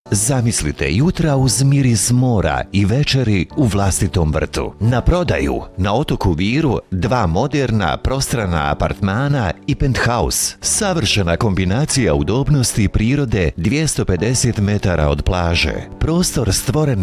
Zamislite jutra uz miris mora i večeri u vlastitom vrtu. Na prodaju na otoku Viru 2 moderna prostrana apartmana i penthouse. Savršena kombinacija udobnosti prirode 250 metara od plaže. Prostor stvoren